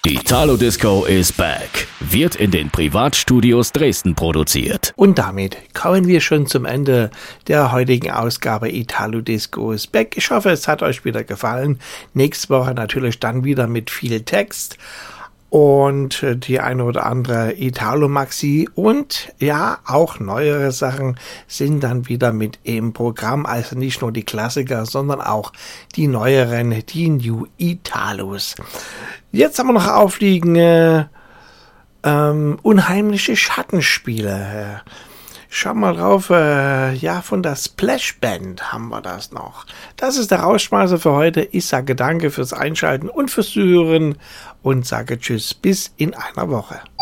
Italo Disco is back. Wird in den Privatstudios Dresden produziert. Und damit kommen wir schon zum Ende der heutigen Ausgabe Italo Disco is back. Ich hoffe, es hat euch wieder gefallen. Nächste Woche natürlich dann wieder mit viel Text und die eine oder andere Italo-Maxi und ja, auch neuere Sachen sind dann wieder mit im Programm. Also nicht nur die Klassiker, sondern auch die neueren, die New Italos. Jetzt haben wir noch aufliegen unheimliche Schattenspiele. Schau mal drauf, von der Splash Band haben wir das noch. Das ist der Rausschmeißer für heute. Ich sage danke fürs Einschalten und fürs Zuhören und sage tschüss bis in einer Woche.